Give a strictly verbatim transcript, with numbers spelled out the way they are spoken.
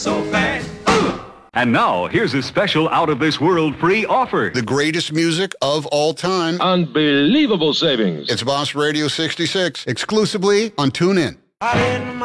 So fast. And now, here's a special out-of-this-world free offer. The greatest music of all time. Unbelievable savings. It's Boss Radio sixty-six, exclusively on TuneIn.